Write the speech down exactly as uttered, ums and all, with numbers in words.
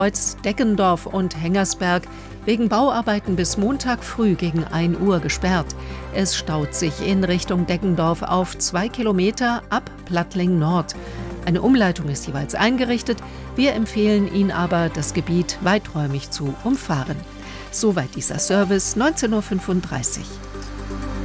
Kreuz, Deggendorf und Hengersberg wegen Bauarbeiten bis Montag früh gegen ein Uhr gesperrt. Es staut sich in Richtung Deggendorf auf zwei Kilometer ab Plattling Nord. Eine Umleitung ist jeweils eingerichtet. Wir empfehlen Ihnen aber, das Gebiet weiträumig zu umfahren. Soweit dieser Service, neunzehn Uhr fünfunddreißig.